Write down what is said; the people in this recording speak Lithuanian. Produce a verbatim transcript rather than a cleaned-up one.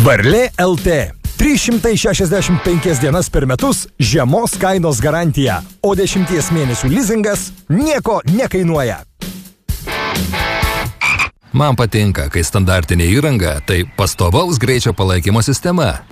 Varlė L T. trys šimtai šešiasdešimt penkias dienas per metus žemos kainos garantija, o dešimties mėnesių lizingas nieko nekainuoja. Man patinka, kai standartinė įranga tai pastovaus greičio palaikymo sistema.